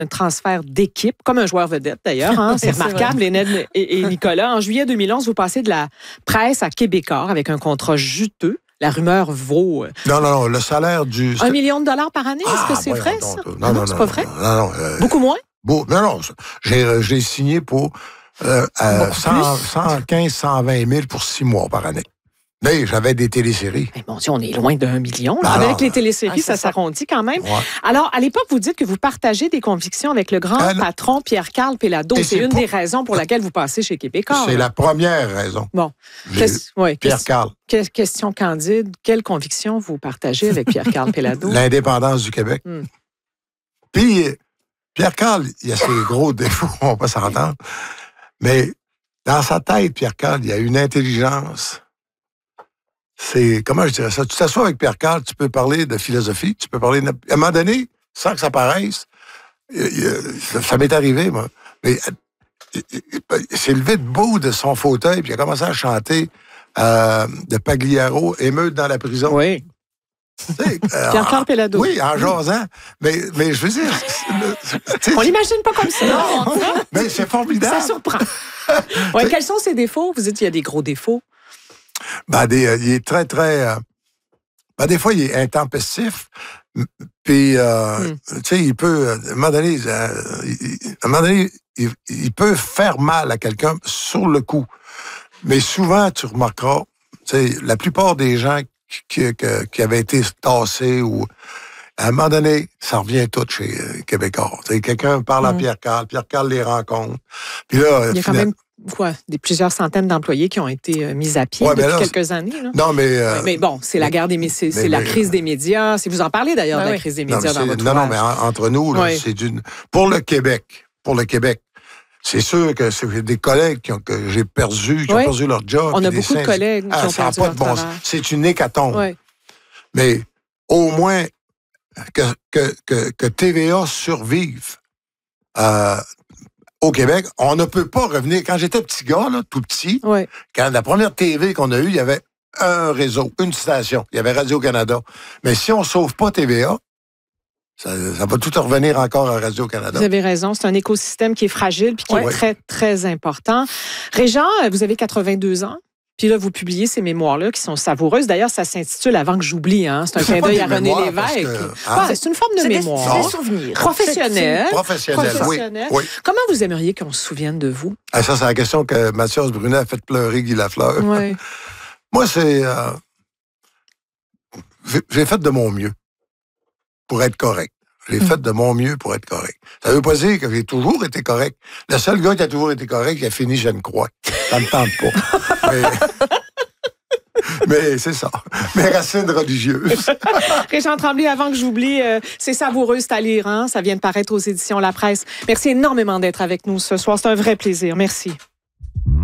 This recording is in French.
un transfert d'équipe, comme un joueur vedette d'ailleurs. Hein? C'est remarquable, Ned et Nicolas. En juillet 2011, vous passez de la presse à Québecor avec un contrat juteux. La rumeur vaut... Non, le salaire du... $1 million par année, est-ce que c'est vrai, ça? Non, c'est pas vrai? Non. Beaucoup moins? Non, j'ai signé pour 115, 120 000 pour 6 mois par année. Mais j'avais des téléséries. Mais bon Dieu, on est loin d'1 million. Avec les téléséries, ça s'arrondit quand même. Ouais. Alors, à l'époque, vous dites que vous partagez des convictions avec le grand patron Pierre-Carl Péladeau. C'est une des raisons pour laquelle vous passez chez Québecor. C'est la première raison. Bon. Pierre-Carl. Question candide. Quelle conviction vous partagez avec Pierre-Carl Péladeau? L'indépendance du Québec. Puis, Pierre-Carl, il a ses gros défauts, on va pas s'entendre. Mais dans sa tête, Pierre-Carl, il y a une intelligence... Comment je dirais ça? Tu t'assois avec Pierre-Carl, tu peux parler de philosophie, tu peux parler... À un moment donné, sans que ça paraisse, ça m'est arrivé, moi, mais il s'est levé debout de son fauteuil, puis il a commencé à chanter de Pagliaro, Émeute dans la prison. Oui. Pierre-Carl Péladeau. Oui, en jasant. Mais je veux dire... On l'imagine pas comme ça. Non, mais c'est formidable. Ça surprend. Quels sont ses défauts? Vous dites qu'il y a des gros défauts. Il est très, très... des fois, il est intempestif. Puis, tu sais, il peut... À un moment donné, il peut faire mal à quelqu'un sur le coup. Mais souvent, tu remarqueras, tu sais, la plupart des gens qui avaient été tassés ou... À un moment donné, ça revient tout chez Québécois. Tu sais, quelqu'un parle à Pierre-Carl les rencontre. Puis là... Il y a quand même... plusieurs centaines d'employés qui ont été mis à pied depuis quelques années. Là. Non, mais... mais bon, c'est la guerre des médias, c'est la crise des médias. Si vous en parlez d'ailleurs de la crise des médias dans votre ouvrage. Mais entre nous, là, c'est d'une... Pour le Québec, c'est sûr que c'est des collègues que j'ai perdus, qui ont perdu leur job. On a beaucoup de collègues qui ont perdu leur travail. C'est une hécatombe. Oui. Mais au moins que TVA survive au Québec, on ne peut pas revenir. Quand j'étais petit gars, là, tout petit, quand la première TV qu'on a eue, il y avait un réseau, une station. Il y avait Radio-Canada. Mais si on ne sauve pas TVA, ça va tout revenir encore à Radio-Canada. Vous avez raison. C'est un écosystème qui est fragile puis qui est très, très important. Régent, vous avez 82 ans. Puis là, vous publiez ces mémoires-là qui sont savoureuses. D'ailleurs, ça s'intitule « Avant que j'oublie ». Hein? C'est un clin d'œil à René Lévesque. C'est une forme de mémoire. C'est des souvenirs. Professionnels. Professionnels, oui. Comment vous aimeriez qu'on se souvienne de vous? Ça, c'est la question que Mathias Brunet a fait pleurer Guy Lafleur. Oui. Moi, c'est... j'ai fait de mon mieux pour être correct. J'ai fait de mon mieux pour être correct. Ça ne veut pas dire que j'ai toujours été correct. Le seul gars qui a toujours été correct, il a fini je ne crois. Ça ne me tente pas. Mais c'est ça. Mes racines religieuses. Régent Tremblay, avant que j'oublie, c'est savoureux, c'est à lire. Hein? Ça vient de paraître aux éditions La Presse. Merci énormément d'être avec nous ce soir. C'est un vrai plaisir. Merci.